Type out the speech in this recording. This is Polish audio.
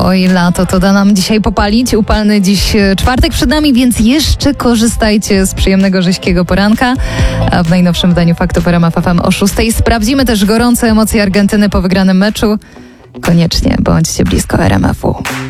Oj, lato to da nam dzisiaj popalić. Upalny dziś czwartek przed nami, więc jeszcze korzystajcie z przyjemnego rześkiego poranka. A w najnowszym wydaniu Faktu po RMF FM o 6:00 sprawdzimy też gorące emocje Argentyny po wygranym meczu. Koniecznie bądźcie blisko RMF-u.